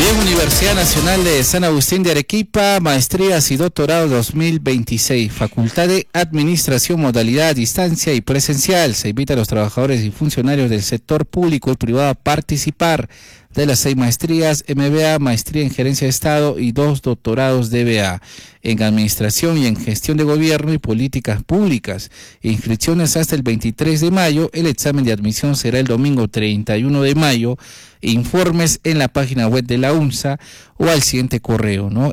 Bien, Universidad Nacional de San Agustín de Arequipa, maestrías y doctorados 2026, Facultad de Administración, modalidad a distancia y presencial. Se invita a los trabajadores y funcionarios del sector público y privado a participar de las 6 maestrías MBA, maestría en gerencia de Estado y 2 doctorados DBA en administración y en gestión de gobierno y políticas públicas. Inscripciones hasta el 23 de mayo. El examen de admisión será el domingo 31 de mayo. Informes en la página web de la UNSA o al siguiente correo, ¿no?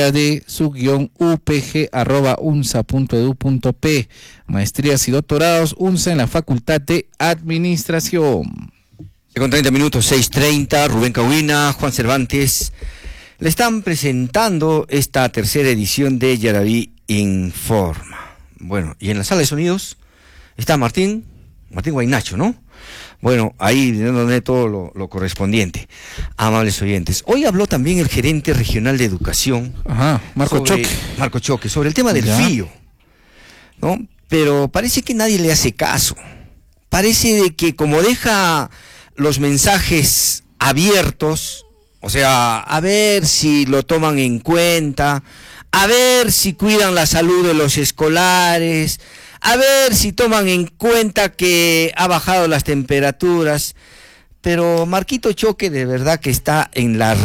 fad-upg@unsa.edu.p. Maestrías y doctorados UNSA en la Facultad de Administración. Con 30 minutos, 6:30, Rubén Cahuina, Juan Cervantes, le están presentando esta tercera edición de Yaraví Informa. Bueno, y en la sala de sonidos está Martín Guaynacho, ¿no? Bueno, ahí dándole todo lo correspondiente. Amables oyentes. Hoy habló también el gerente regional de educación. Ajá, Marco Choque, sobre el tema del FIO, ¿no? Pero parece que nadie le hace caso. Parece de que como deja los mensajes abiertos, o sea, a ver si lo toman en cuenta, a ver si cuidan la salud de los escolares, a ver si toman en cuenta que ha bajado las temperaturas, pero Marquito Choque de verdad que está en la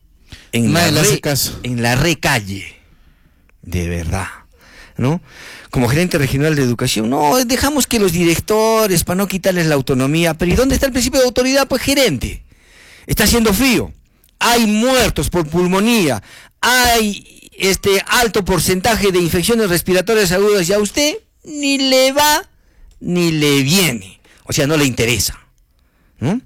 calle, de verdad, ¿no? Como gerente regional de educación, no, dejamos que los directores, para no quitarles la autonomía, pero ¿y dónde está el principio de autoridad? Pues gerente, está haciendo frío, hay muertos por pulmonía, hay alto porcentaje de infecciones respiratorias agudas, y a usted ni le va ni le viene, o sea, no le interesa, ¿no?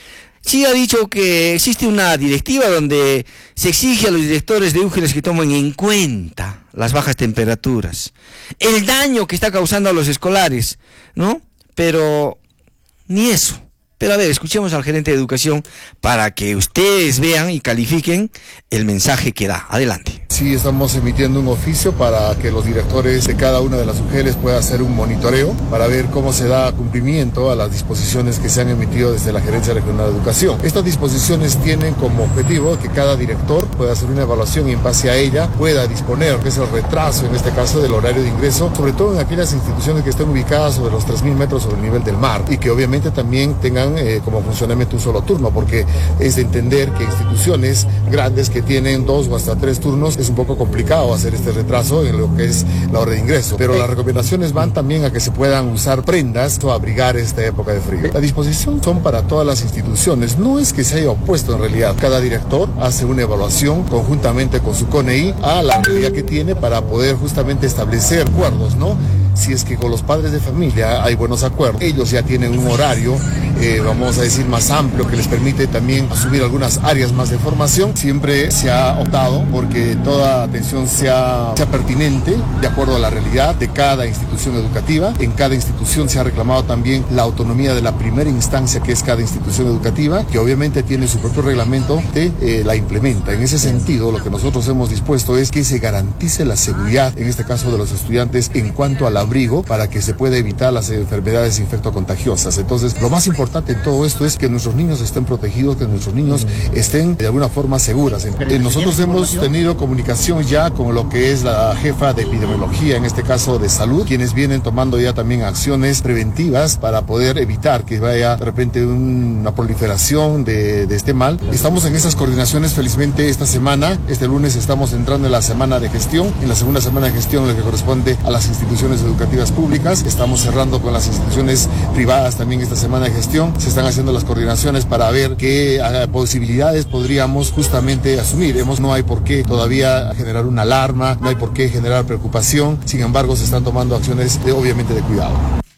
Sí ha dicho que existe una directiva donde se exige a los directores de UGELES que tomen en cuenta las bajas temperaturas, el daño que está causando a los escolares, ¿no? Pero ni eso. Pero a ver, escuchemos al gerente de educación para que ustedes vean y califiquen el mensaje que da. Adelante. Sí, estamos emitiendo un oficio para que los directores de cada una de las UGELES puedan hacer un monitoreo para ver cómo se da cumplimiento a las disposiciones que se han emitido desde la Gerencia Regional de Educación. Estas disposiciones tienen como objetivo que cada director pueda hacer una evaluación y en base a ella pueda disponer, que es el retraso, en este caso, del horario de ingreso, sobre todo en aquellas instituciones que estén ubicadas sobre los 3.000 metros sobre el nivel del mar y que obviamente también tengan como funcionamiento un solo turno, porque es de entender que instituciones grandes que tienen 2 o hasta 3 turnos es un poco complicado hacer este retraso en lo que es la hora de ingreso, pero las recomendaciones van también a que se puedan usar prendas o abrigar esta época de frío. La disposición son para todas las instituciones, no es que se haya opuesto en realidad, cada director hace una evaluación conjuntamente con su CONEI a la realidad que tiene para poder justamente establecer acuerdos, ¿no? Si es que con los padres de familia hay buenos acuerdos, ellos ya tienen un horario, vamos a decir, más amplio, que les permite también asumir algunas áreas más de formación. Siempre se ha optado porque toda atención sea pertinente de acuerdo a la realidad de cada institución educativa. En cada institución se ha reclamado también la autonomía de la primera instancia, que es cada institución educativa, que obviamente tiene su propio reglamento de la implementa. En ese sentido, lo que nosotros hemos dispuesto es que se garantice la seguridad, en este caso de los estudiantes, en cuanto al abrigo, para que se pueda evitar las enfermedades infectocontagiosas. Entonces, lo más importante en todo esto es que nuestros niños estén protegidos, que nuestros niños estén de alguna forma seguras. Nosotros hemos tenido comunicación ya con lo que es la jefa de epidemiología, en este caso de salud, quienes vienen tomando ya también acciones preventivas para poder evitar que vaya de repente una proliferación de este mal. Estamos en esas coordinaciones, felizmente esta semana, este lunes estamos entrando en la semana de gestión, en la segunda semana de gestión, lo que corresponde a las instituciones educativas públicas. Estamos cerrando con las instituciones privadas también esta semana de gestión. Se están haciendo las coordinaciones para ver qué posibilidades podríamos justamente asumir. No hay por qué todavía generar una alarma, no hay por qué generar preocupación. Sin embargo, se están tomando acciones obviamente de cuidado.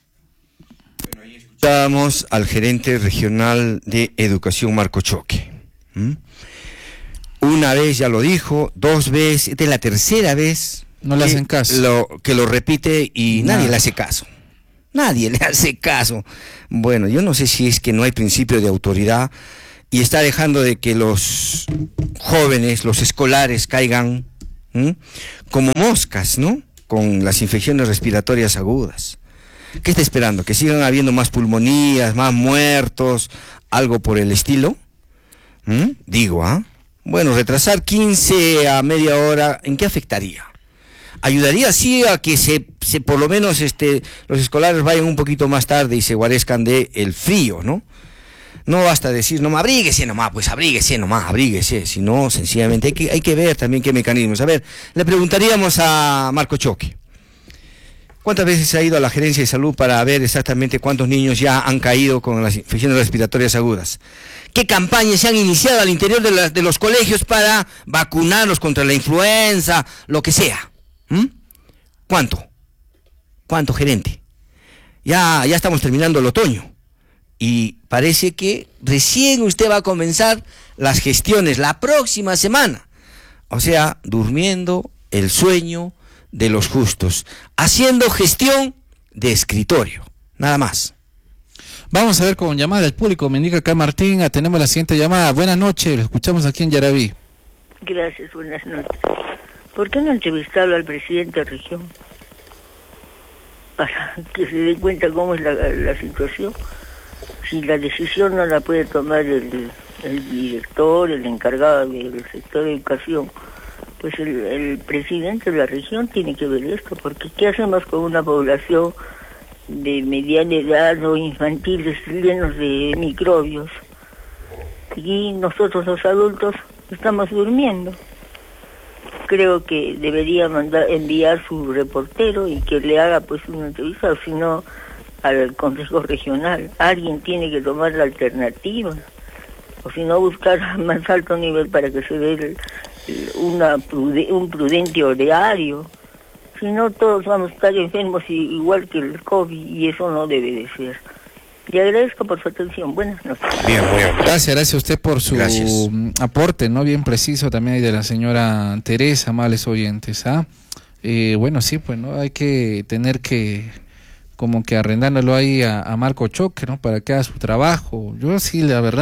Bueno, ahí escuchamos al gerente regional de educación, Marco Choque. Una vez ya lo dijo, 2 veces, esta es la tercera vez. No le hacen caso. Que lo repite y nadie le hace caso. Nadie le hace caso. Bueno, yo no sé si es que no hay principio de autoridad y está dejando de que los jóvenes, los escolares caigan como moscas, ¿no? Con las infecciones respiratorias agudas. ¿Qué está esperando? ¿Que sigan habiendo más pulmonías, más muertos, algo por el estilo? Digo, Bueno, retrasar 15 a media hora, ¿en qué afectaría? Ayudaría sí a que se por lo menos los escolares vayan un poquito más tarde y se guarezcan de el frío, ¿no? No basta decir, nomás, abríguese, sino sencillamente hay que ver también qué mecanismos. A ver, le preguntaríamos a Marco Choque, ¿cuántas veces ha ido a la Gerencia de Salud para ver exactamente cuántos niños ya han caído con las infecciones respiratorias agudas? ¿Qué campañas se han iniciado al interior de los colegios para vacunarlos contra la influenza, lo que sea? ¿Cuánto, gerente? Ya estamos terminando el otoño y parece que recién usted va a comenzar las gestiones la próxima semana. O sea, durmiendo el sueño de los justos, haciendo gestión de escritorio, nada más. Vamos a ver con llamada del público, me indica acá Martín, tenemos la siguiente llamada. Buenas noches, lo escuchamos aquí en Yaraví. Gracias, buenas noches. ¿Por qué no entrevistarlo al presidente de región? Para que se dé cuenta cómo es la situación. Si la decisión no la puede tomar el director, el encargado del sector de educación, pues el presidente de la región tiene que ver esto, porque ¿qué hacemos con una población de mediana edad o infantiles llenos de microbios? Y nosotros los adultos estamos durmiendo. Creo que debería enviar su reportero y que le haga pues una entrevista, o si no al Consejo Regional. Alguien tiene que tomar la alternativa, o si no buscar a más alto nivel para que se dé un prudente horario. Si no, todos vamos a estar enfermos igual que el COVID, y eso no debe de ser. Le agradezco por su atención. Buenas noches. Bien, muy bien. Gracias a usted por su aporte, ¿no? Bien preciso también ahí de la señora Teresa, amables oyentes, bueno, sí, pues, ¿no? Hay que tener que, como que arrendándolo ahí a Marco Choque, ¿no? Para que haga su trabajo. Yo sí, la verdad,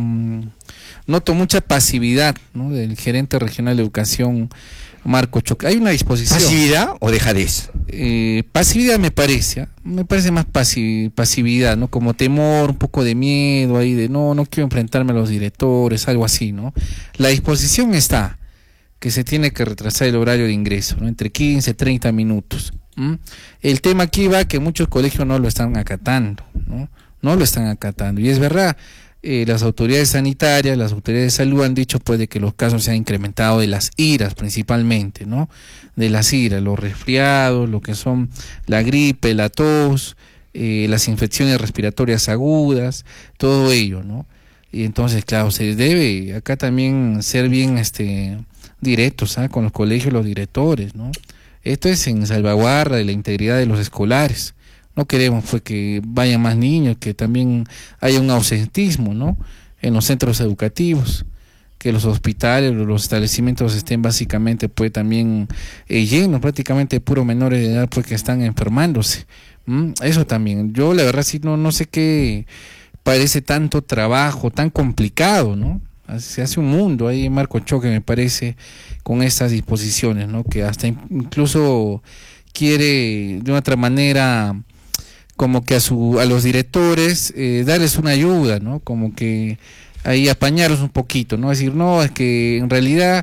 noto mucha pasividad, ¿no? Del gerente regional de educación, Marco Choque. Hay una disposición. ¿Pasividad o dejadez? Pasividad me parece más pasividad, ¿no? Como temor, un poco de miedo ahí de no quiero enfrentarme a los directores, algo así, ¿no? La disposición está, que se tiene que retrasar el horario de ingreso, ¿no? Entre 15 y 30 minutos. El tema aquí va que muchos colegios no lo están acatando, ¿no? No lo están acatando, y es verdad. Las autoridades sanitarias, las autoridades de salud han dicho pues de que los casos se han incrementado de las iras principalmente, ¿no? De las iras, los resfriados, lo que son la gripe, la tos, las infecciones respiratorias agudas, todo ello, ¿no? Y entonces, claro, se debe acá también ser bien directos, con los colegios y los directores, ¿no? Esto es en salvaguarda de la integridad de los escolares. No queremos pues que vayan más niños, que también haya un ausentismo, ¿no? En los centros educativos, que los hospitales, los establecimientos estén básicamente pues también llenos, prácticamente puros menores de edad pues que están enfermándose. Eso también. Yo la verdad sí no sé qué parece tanto trabajo, tan complicado, ¿no? Se hace un mundo ahí en Marco Choque, me parece, con estas disposiciones, ¿no? Que hasta incluso quiere de una otra manera como que a los directores darles una ayuda, ¿no? Como que ahí apañarlos un poquito, ¿no? Decir, no, es que en realidad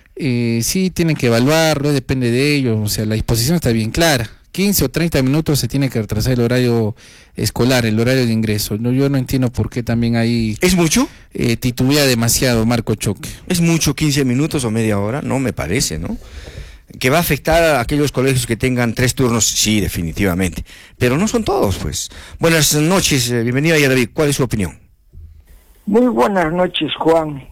sí tienen que evaluarlo, depende de ellos, o sea, la disposición está bien clara. 15 o 30 minutos se tiene que retrasar el horario escolar, el horario de ingreso. No, yo no entiendo por qué también ahí... ¿Es mucho? Titubea demasiado Marco Choque. ¿Es mucho 15 minutos o media hora? No me parece, ¿no? ¿Que va a afectar a aquellos colegios que tengan 3 turnos? Sí, definitivamente. Pero no son todos, pues. Buenas noches, bienvenido a Yaraví. ¿Cuál es su opinión? Muy buenas noches, Juan.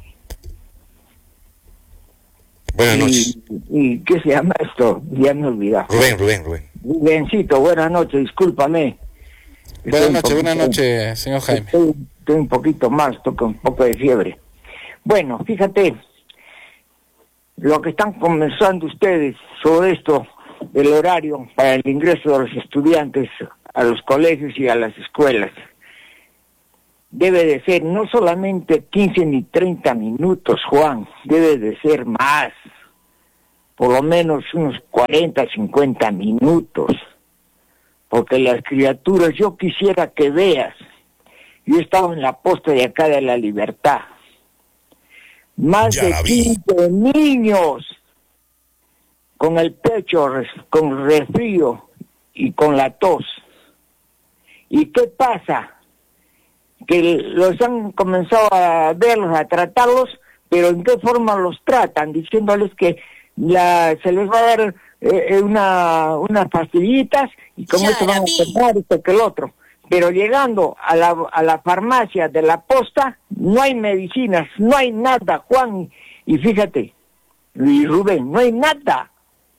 Buenas noches. ¿Y qué se llama esto? Ya me olvidé. Rubén. Rubencito, buenas noches, discúlpame. Buenas noches, señor Jaime. Estoy un poquito mal, toco un poco de fiebre. Bueno, fíjate, lo que están conversando ustedes sobre esto del horario para el ingreso de los estudiantes a los colegios y a las escuelas, debe de ser no solamente 15 ni 30 minutos, Juan, debe de ser más, por lo menos unos 40, 50 minutos, porque las criaturas, yo quisiera que veas, yo he estado en la posta de acá de La Libertad, más de 15 niños con el pecho, con resfrío y con la tos. ¿Y qué pasa? Que los han comenzado a verlos, a tratarlos, pero ¿en qué forma los tratan? Diciéndoles que se les va a dar unas pastillitas y con eso van a tomar esto que el otro. Pero llegando a la farmacia de la posta, no hay medicinas, no hay nada, Juan. Y fíjate, y Rubén, no hay nada.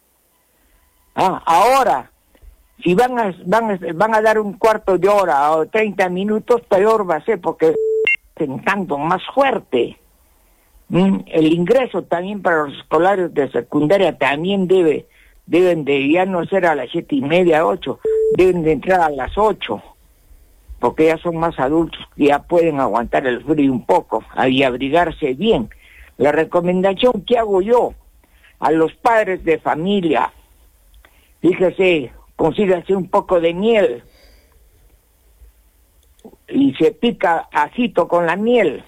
Ahora, si van a dar un cuarto de hora o 30 minutos, peor va a ser porque tanto más fuerte. El ingreso también para los escolares de secundaria también deben de ya no ser a las 7:30, 8, deben de entrar a las 8, porque ya son más adultos que ya pueden aguantar el frío un poco y abrigarse bien. La recomendación que hago yo a los padres de familia, fíjese, consígase un poco de miel y se pica ajito con la miel,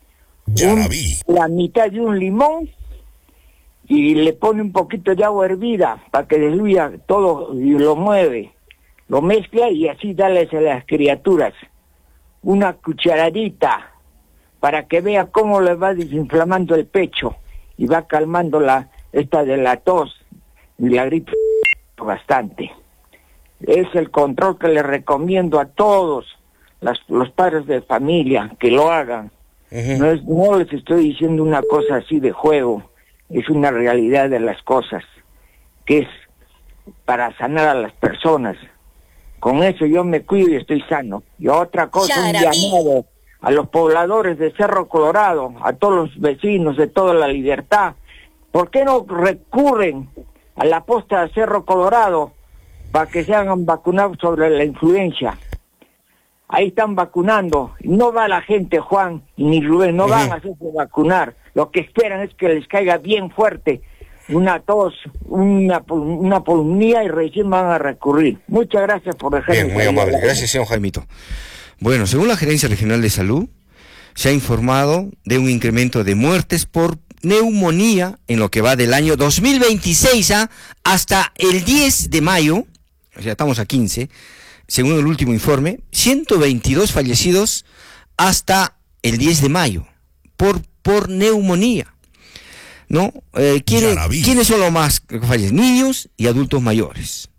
la mitad de un limón y le pone un poquito de agua hervida para que diluya todo y lo mueve, lo mezcla y así dales a las criaturas una cucharadita para que vea cómo le va desinflamando el pecho y va calmando esta de la tos y la gripe bastante. Es el control que les recomiendo a todos los padres de familia que lo hagan. No les estoy diciendo una cosa así de juego, es una realidad de las cosas, que es para sanar a las personas. Con eso yo me cuido y estoy sano. Y otra cosa, un llamado a los pobladores de Cerro Colorado, a todos los vecinos de toda la Libertad, ¿por qué no recurren a la posta de Cerro Colorado para que se hagan vacunados sobre la influenza? Ahí están vacunando, no va la gente, Juan ni Rubén, no van a hacerse vacunar, lo que esperan es que les caiga bien fuerte una tos, una pulmonía y recién van a recurrir. Muchas gracias por dejarme. Bien, muy amable, gracias señor Jaimito. Bueno, según la Gerencia Regional de Salud, se ha informado de un incremento de muertes por neumonía en lo que va del año 2026 hasta el 10 de mayo, o sea, estamos a 15, según el último informe, 122 fallecidos hasta el 10 de mayo por neumonía, ¿no? ¿Quiénes son los más que fallecen? Niños y adultos mayores.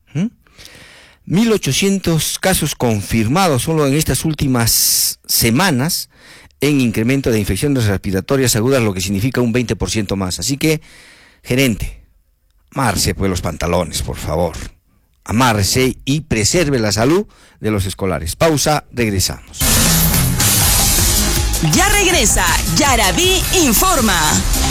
1.800 casos confirmados solo en estas últimas semanas en incremento de infecciones respiratorias agudas, lo que significa un 20% más. Así que, gerente, amárrese pues los pantalones, por favor. Amárrese y preserve la salud de los escolares. Pausa, regresamos. Ya regresa Yarabí Informa.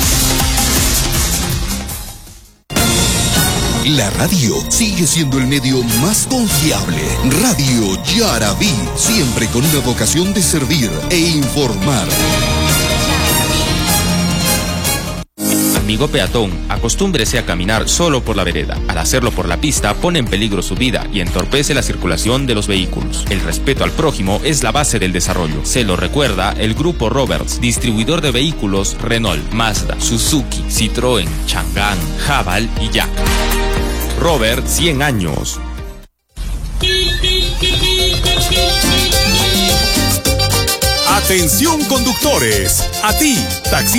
La radio sigue siendo el medio más confiable. Radio Yarabí, siempre con una vocación de servir e informar. Amigo peatón, acostúmbrese a caminar solo por la vereda. Al hacerlo por la pista, pone en peligro su vida y entorpece la circulación de los vehículos. El respeto al prójimo es la base del desarrollo. Se lo recuerda el Grupo Roberts, distribuidor de vehículos Renault, Mazda, Suzuki, Citroën, Chang'an, Haval y Jack. Robert, 100 años. Atención conductores, a ti, taxi.